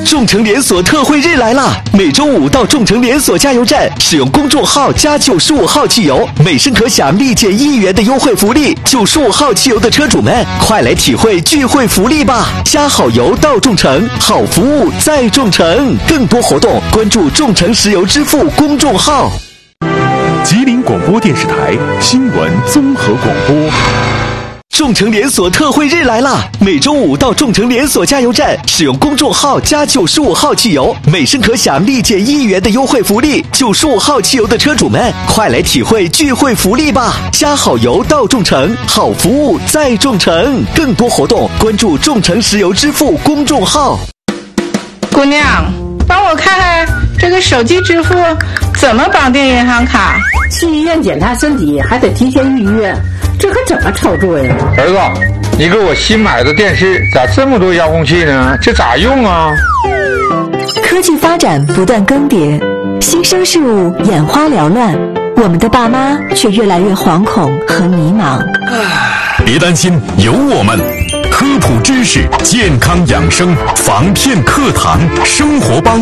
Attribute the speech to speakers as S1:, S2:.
S1: 众诚连锁特惠日来啦！每周五到众诚连锁加油站，使用公众号加95号汽油，每升可享立减1元的优惠福利。95号汽油的车主们，快来体会聚会福利吧！加好油到众诚，好服务在众诚。更多活动，关注众诚石油支付公众号。
S2: 吉林广播电视台新闻综合广播。
S1: 众诚连锁特惠日来啦！每周五到众诚连锁加油站，使用公众号加95号汽油，每升可享立减1元的优惠福利。95号汽油的车主们，快来体会聚会福利吧！加好油到众诚，好服务在众诚。更多活动，关注众诚石油支付公众号。
S3: 姑娘，帮我看看这个手机支付怎么绑定银行卡？
S4: 去医院检查身体还得提前预约，这可怎么操作呀？
S5: 儿子，你给我新买的电视咋这么多遥控器呢？这咋用啊？
S6: 科技发展不断更迭，新生事物眼花缭乱，我们的爸妈却越来越惶恐和迷茫。
S2: 别担心，有我们。科普知识、健康养生、防骗课堂、生活帮